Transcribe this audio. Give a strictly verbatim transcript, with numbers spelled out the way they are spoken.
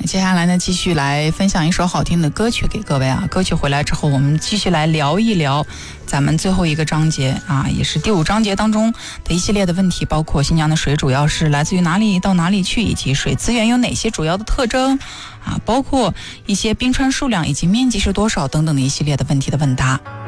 接下来呢，继续来分享一首好听的歌曲给各位啊。歌曲回来之后，我们继续来聊一聊咱们最后一个章节啊，也是第五章节当中的一系列的问题，包括新疆的水主要是来自于哪里到哪里去，以及水资源有哪些主要的特征啊，包括一些冰川数量以及面积是多少等等的一系列的问题的问答。